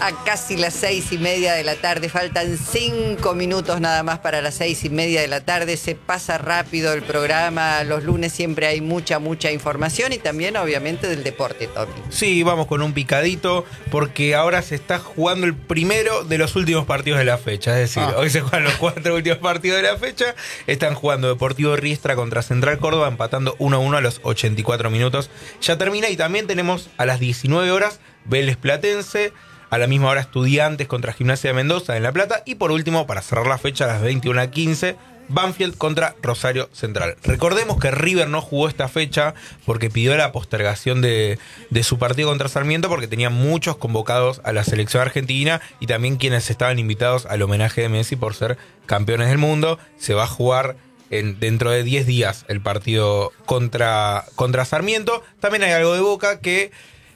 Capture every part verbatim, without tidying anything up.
a casi las seis y media de la tarde. Faltan cinco minutos nada más para las seis y media de la tarde. Se pasa rápido el programa. Los lunes siempre hay mucha, mucha información y también, obviamente, del deporte, Tommy. Sí, vamos con un picadito, porque ahora se está jugando el primero de los últimos partidos de la fecha. Es decir, ah. hoy se juegan los cuatro últimos partidos de la fecha. Están jugando Deportivo Riestra contra Central Córdoba, empatando uno a uno a los ochenta y cuatro minutos. Ya termina y también tenemos a las diecinueve horas Vélez Platense, a la misma hora Estudiantes contra Gimnasia de Mendoza en La Plata y por último, para cerrar la fecha, a las veintiuna a quince, Banfield contra Rosario Central. Recordemos que River no jugó esta fecha porque pidió la postergación de, de su partido contra Sarmiento porque tenía muchos convocados a la selección argentina y también quienes estaban invitados al homenaje de Messi por ser campeones del mundo. Se va a jugar En, dentro de diez días el partido contra, contra Sarmiento. También hay algo de Boca que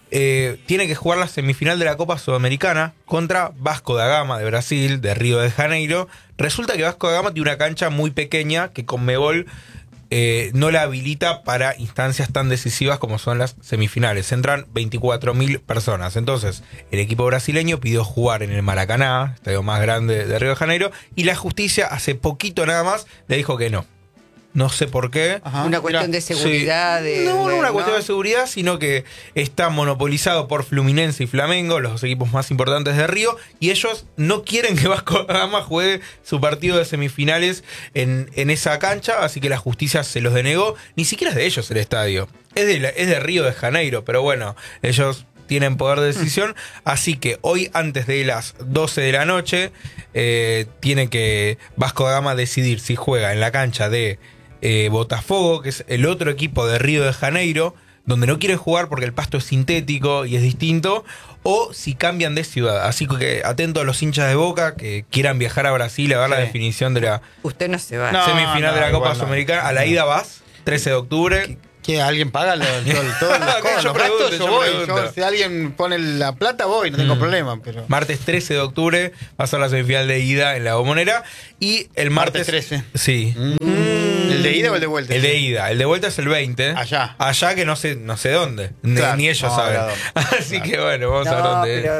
eh, tiene que jugar la semifinal de la Copa Sudamericana contra Vasco da Gama de Brasil, de Río de Janeiro. Resulta que Vasco da Gama tiene una cancha muy pequeña que Conmebol eh, no la habilita para instancias tan decisivas como son las semifinales. Entran veinticuatro mil personas. Entonces, el equipo brasileño pidió jugar en el Maracaná, estadio más grande de Río de Janeiro, y la justicia hace poquito nada más le dijo que no. No sé por qué. Ajá, una cuestión de seguridad. Sí. De, no, no de, una ¿no? cuestión de seguridad, sino que está monopolizado por Fluminense y Flamengo, los dos equipos más importantes de Río, y ellos no quieren que Vasco da Gama juegue su partido de semifinales en, en esa cancha, así que la justicia se los denegó. Ni siquiera es de ellos el estadio. Es de, la, es de Río de Janeiro, pero bueno, ellos tienen poder de decisión, así que hoy antes de las doce de la noche eh, tiene que Vasco da Gama decidir si juega en la cancha de Eh, Botafogo, que es el otro equipo de Río de Janeiro, donde no quieren jugar porque el pasto es sintético y es distinto, o si cambian de ciudad. Así que atento a los hinchas de Boca que quieran viajar a Brasil a ver sí. la definición de la Usted no se va. no, semifinal no, de la Copa no. Sudamericana. A la ida vas, trece de octubre. ¿Que alguien paga los, los, todos los, cosas, yo los pregunto, gastos? Yo, yo voy. pregunto. Yo, si alguien pone la plata, voy, no tengo mm. problema. Pero... Martes trece de octubre va a ser la semifinal de ida en la Bombonera. Y el martes, martes trece. Sí. Mm. ¿El de ida o el de vuelta? El de ida. El de vuelta es el veinte. Allá. Allá que no sé, no sé dónde. Claro. Ni, ni ellos no, saben. Claro. Así claro. que bueno, vamos no, a ver dónde pero... es.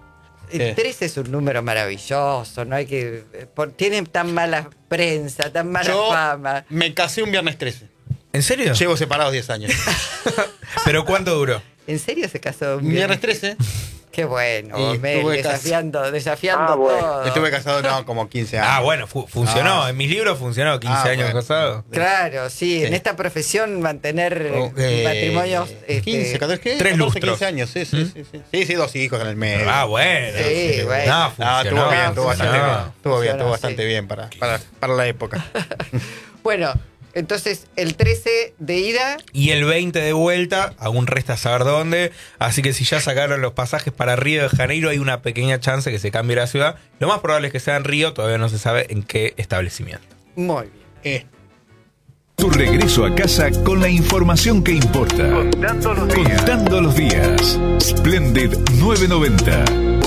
El trece es un número maravilloso, no hay que... Por, tienen tan mala prensa, tan mala Yo fama. Me casé un viernes trece. ¿En serio? Llevo separados diez años. ¿Pero cuánto duró? ¿En serio se casó un Viernes viernes trece. Qué bueno, Y Mel, tuve desafiando, cas- desafiando Ah, bueno. todo. Estuve casado no, como quince años. Ah, bueno, fu- funcionó. Ah. En mis libros funcionó. quince Ah, años bueno. casado. Claro, sí, Sí. en esta profesión mantener Oh, eh, eh, matrimonios... este, quince, ¿qué? Tres catorce, lustros. quince años, sí, sí, ¿Mm? sí, sí. Sí, sí, dos hijos en el medio. Ah, bueno. Sí, bueno. No, Ah, funcionó. estuvo bien, estuvo bastante funcionó. bien. Estuvo bien, estuvo Funcionó, bastante sí. bien para, para, para la época. Bueno, entonces el trece de ida... Y el veinte de vuelta, aún resta saber dónde. Así que si ya sacaron los pasajes para Río de Janeiro, hay una pequeña chance que se cambie la ciudad. Lo más probable es que sea en Río, todavía no se sabe en qué establecimiento. Muy bien. Eh. Tu regreso a casa con la información que importa. Contando los días. Contando los días. Splendid novecientos noventa.